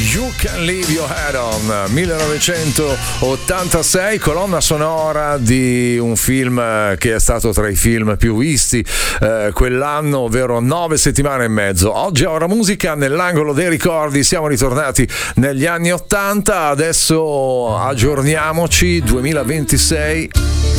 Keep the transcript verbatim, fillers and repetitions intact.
You Can Leave Your Head On, millenovecentottantasei, colonna sonora di un film che è stato tra i film più visti eh, quell'anno, ovvero nove settimane e mezzo. Oggi a Ora Musica, nell'angolo dei ricordi, siamo ritornati negli anni ottanta, adesso aggiorniamoci, duemilaventisei.